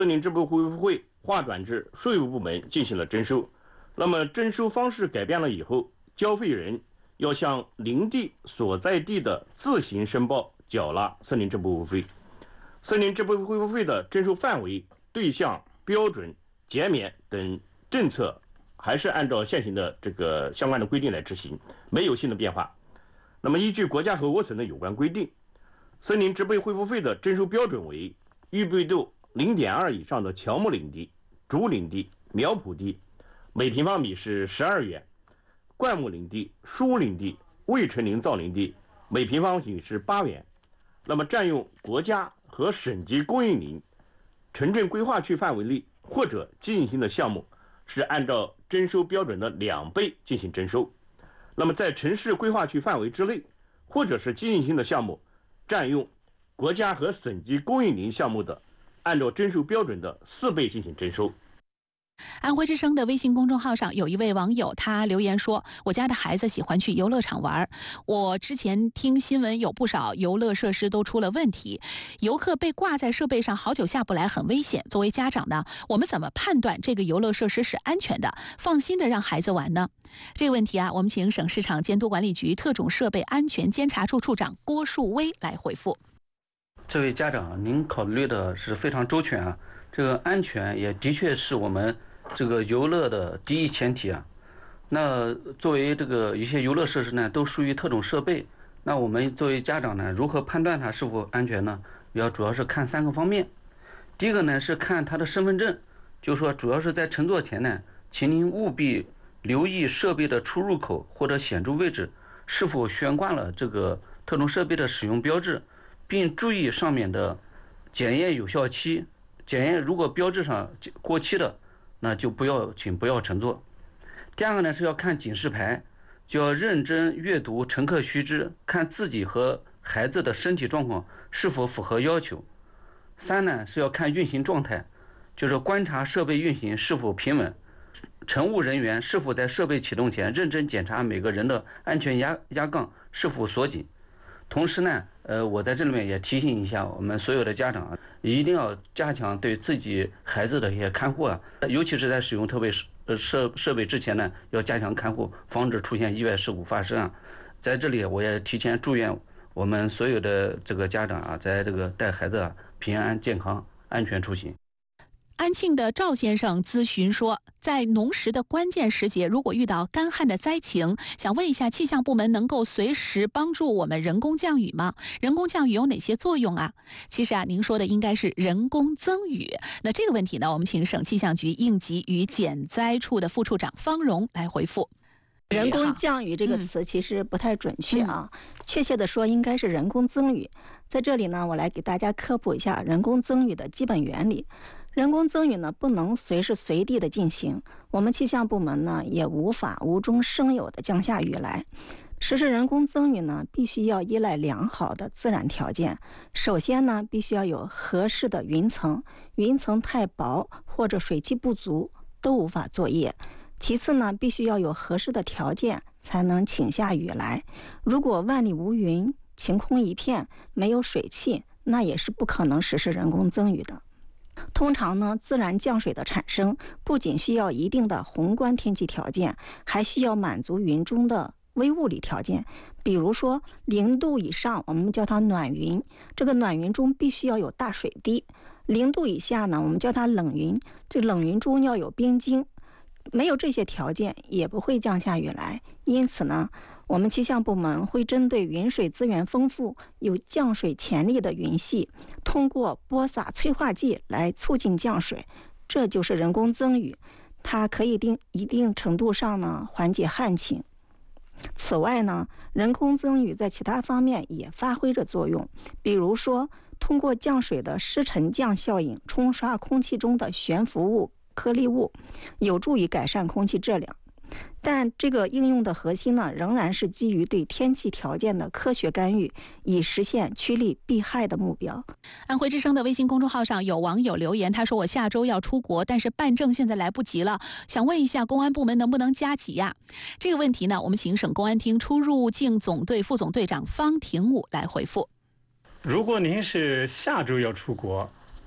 森林支部恢复会划转至税务部门进行了征收。那么征收方式改变了以后，交费人要向领地所在地的自行申报缴纳森林支部恢复费。森林支部恢复费的征收范围、对象、标准、减免等政策还是按照现行的这个相关的规定来执行，没有新的变化。那么依据国家和我省的有关规定，森林植被恢复费的征收标准为预备度0.2以上的乔木林地、竹林地、苗圃地，每平方米是12元；灌木林地、疏林地、未成林造林地，每平方米是8元。那么占用国家和省级公用林、城镇规划区范围内或者经营性的项目，是按照征收标准的2倍进行征收。那么在城市规划区范围之内，或者是经营性的项目，占用国家和省级公用林项目的，按照征收标准的4倍进行征收。 安徽之声的微信公众号上有一位网友，他留言说：“我家的孩子喜欢去游乐场玩，我之前听新闻有不少游乐设施都出了问题，游客被挂在设备上好久下不来，很危险。作为家长呢，我们怎么判断这个游乐设施是安全的，放心的让孩子玩呢？”这个问题啊，我们请省市场监督管理局特种设备安全监察处处长郭树威来回复。 这位家长，您考虑的是非常周全啊，这个安全也的确是我们这个游乐的第一前提啊。那作为这个一些游乐设施呢，都属于特种设备，那我们作为家长呢，如何判断它是否安全呢？主要是看3个方面。第一个呢是看他的身份证，就是说主要是在乘坐前呢，请您务必留意设备的出入口或者显著位置是否悬挂了这个特种设备的使用标志，并注意上面的检验有效期。检验如果标志上过期的，那就请不要乘坐。第二个呢是要看警示牌，就要认真阅读乘客须知，看自己和孩子的身体状况是否符合要求。3呢是要看运行状态，就是观察设备运行是否平稳，乘务人员是否在设备启动前认真检查每个人的安全压杠是否锁紧。同时呢，我在这里面也提醒一下我们所有的家长啊，一定要加强对自己孩子的一些看护啊，尤其是在使用特别设备之前呢，要加强看护，防止出现意外事故发生啊。在这里我也提前祝愿我们所有的这个家长啊，在这个带孩子啊平安健康安全出行。 安庆的赵先生咨询说，在农时的关键时节，如果遇到干旱的灾情，想问一下气象部门能够随时帮助我们人工降雨吗？人工降雨有哪些作用啊？其实啊，您说的应该是人工增雨。那这个问题呢，我们请省气象局应急与减灾处的副处长方荣来回复。 人工降雨这个词其实不太准确啊，确切的说应该是人工增雨。在这里呢，我来给大家科普一下人工增雨的基本原理。人工增雨呢，不能随时随地的进行，我们气象部门呢也无法无中生有的降下雨来。实施人工增雨呢，必须要依赖良好的自然条件。首先呢，必须要有合适的云层，云层太薄或者水汽不足都无法作业。其次呢，必须要有合适的条件才能请下雨来。如果万里无云，晴空一片，没有水汽，那也是不可能实施人工增雨的。通常呢，自然降水的产生不仅需要一定的宏观天气条件，还需要满足云中的微物理条件。比如说0度以上，我们叫它暖云，这个暖云中必须要有大水滴；0度以下呢，我们叫它冷云，这冷云中要有冰晶。没有这些条件，也不会降下雨来。因此呢，我们气象部门会针对云水资源丰富、有降水潜力的云系，通过播撒催化剂来促进降水，这就是人工增雨。它可以一定程度上呢缓解旱情。此外呢，人工增雨在其他方面也发挥着作用，比如说通过降水的湿沉降效应冲刷空气中的悬浮物、颗粒物，有助于改善空气质量。但这个应用的核心呢，仍然是基于对天气条件的科学干预，以实现趋利避害的目标。 安徽之声的微信公众号上有网友留言，他说：“我下周要出国，但是办证现在来不及了，想问一下公安部门能不能加急呀？”这个问题呢，我们请省公安厅出入境总队副总队长方廷武来回复。 如果您是下周要出国，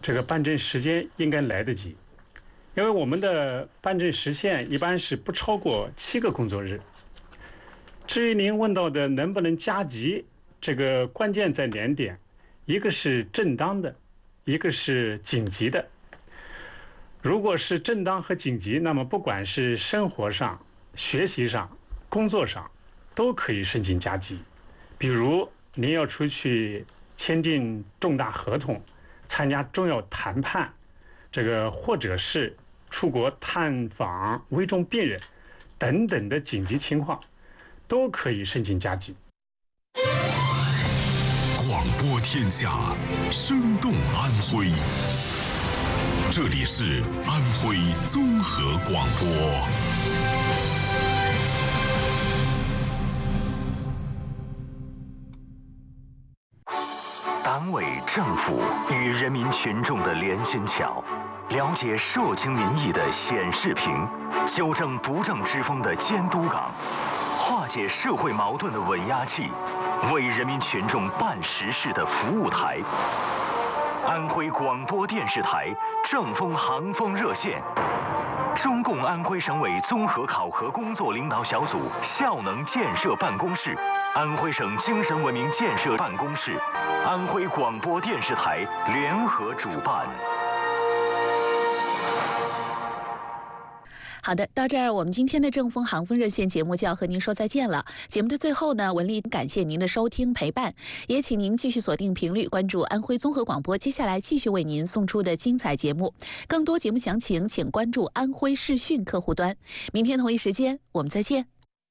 这个办证时间应该来得及，因为我们的办证时限一般是不超过7个工作日。至于您问到的能不能加急，这个关键在2点，一个是正当的，一个是紧急的。如果是正当和紧急，那么不管是生活上、学习上、工作上，都可以申请加急。比如您要出去签订重大合同，参加重要谈判，或者是出国探访危重病人等等的紧急情况，都可以申请加急。 广播天下，生动安徽。这里是安徽综合广播。 党委政府与人民群众的连心桥，了解社情民意的显示屏，纠正不正之风的监督岗，化解社会矛盾的稳压器，为人民群众办实事的服务台。安徽广播电视台正风航风热线，中共安徽省委综合考核工作领导小组效能建设办公室，安徽省精神文明建设办公室，安徽广播电视台联合主办。 好的，到这儿我们今天的正风航风热线节目就要和您说再见了。节目的最后呢，文丽感谢您的收听陪伴，也请您继续锁定频率，关注安徽综合广播，接下来继续为您送出的精彩节目。更多节目详情，请关注安徽视讯客户端。明天同一时间，我们再见。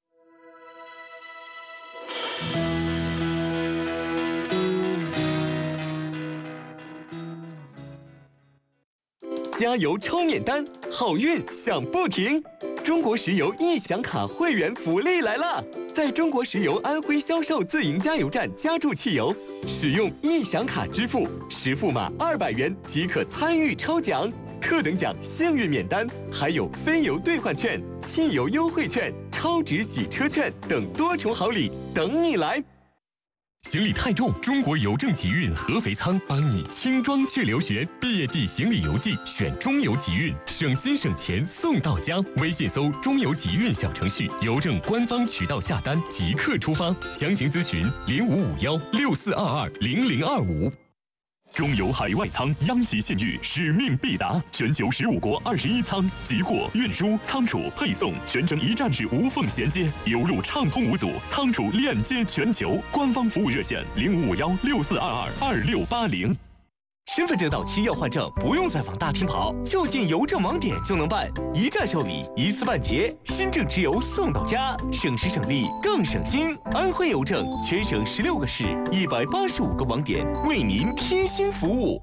加油抽免单，好运享不停！中国石油一享卡会员福利来了！在中国石油安徽销售自营加油站加注汽油，使用一享卡支付，实付码200元即可参与抽奖，特等奖幸运免单，还有非油兑换券、汽油优惠券、超值洗车券等多重好礼等你来！ 行李太重，中国邮政集运合肥仓帮你轻装去留学。毕业季行李邮寄选中邮集运，省心省钱送到家。微信搜中邮集运小程序，邮政官方渠道下单即刻出发。详情咨询055164220025。中油海外仓央企信誉，使命必达，全球15国21仓，集货、运输、仓储、配送全程一站式无缝衔接，油路畅通无阻，仓储链接全球。官方服务热线055164222680。 身份证到期要换证，不用再往大厅跑，就近邮政网点就能办，一站受理，一次办结，新证直邮送到家，省时省力更省心。安徽邮政全省16个市，185个网点，为您贴心服务。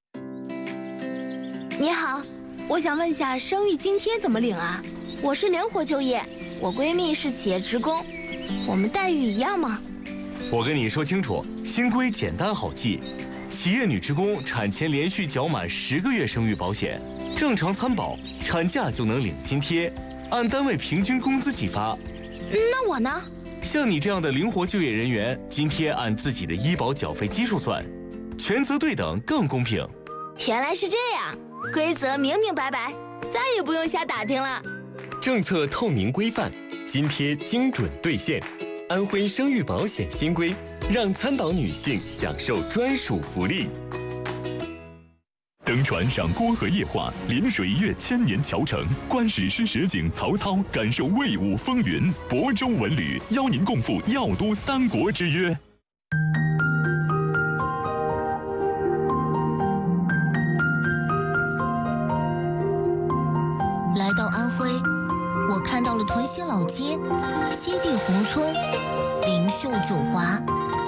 你好，我想问下生育津贴怎么领啊？我是灵活就业，我闺蜜是企业职工，我们待遇一样吗？ 我跟你说清楚，新规简单好记。企业女职工产前连续缴满10个月生育保险，正常参保，产假就能领津贴，按单位平均工资计发。 那我呢？ 像你这样的灵活就业人员，津贴按自己的医保缴费基数算，权责对等更公平。 原来是这样，规则明明白白，再也不用瞎打听了。 政策透明规范，津贴精准兑现。安徽生育保险新规，让参保女性享受专属福利。 登船赏郭河夜话，临水阅千年桥城，观史诗实景曹操，感受魏武风云。亳州文旅邀您共赴药都三国之约。 来到安徽，我看到了屯溪老街、西递宏村、灵秀九华，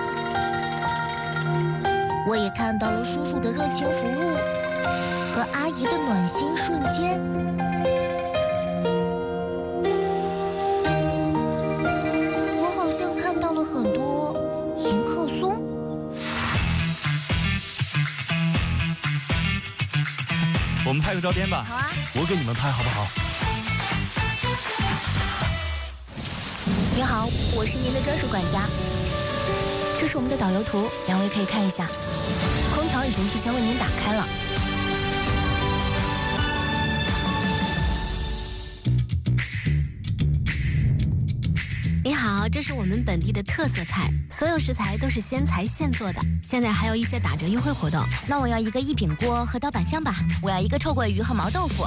我也看到了叔叔的热情服务和阿姨的暖心瞬间。我好像看到了很多迎客松。 我们拍个照片吧。 好啊， 我给你们拍好不好？ 你好，我是您的专属管家。这是我们的导游图，两位可以看一下。空调已经提前为您打开了。 好，这是我们本地的特色菜，所有食材都是现采现做的，现在还有一些打折优惠活动。 那我要一个一品锅和刀板香吧，我要一个臭鳜鱼和毛豆腐。